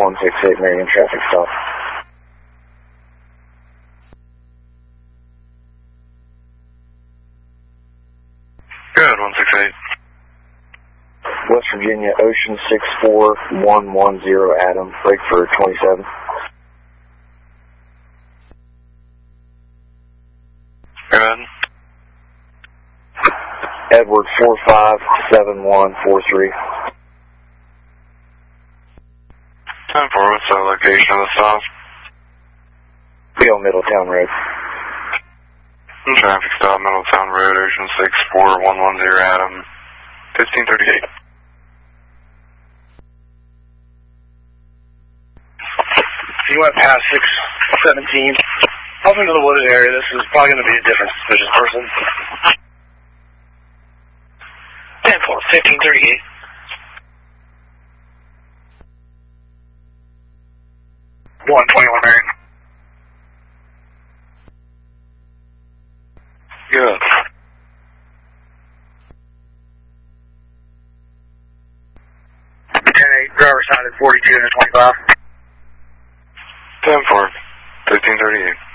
168 Marion traffic stop. Good, 168. West Virginia, Ocean 64110, Adam, break for 27. Good. Edward 457143. 10-4, what's the location of the stop? Be on Middletown Road. Traffic stop, Middletown Road, Ocean 64110, Adam, 1538. You went past 617. Up into the wooded area. This is probably going to be a different suspicious person. 10-4, 1538. One 21 Marion. Good. Driver side at 42 and a 25. 10-4, 1538.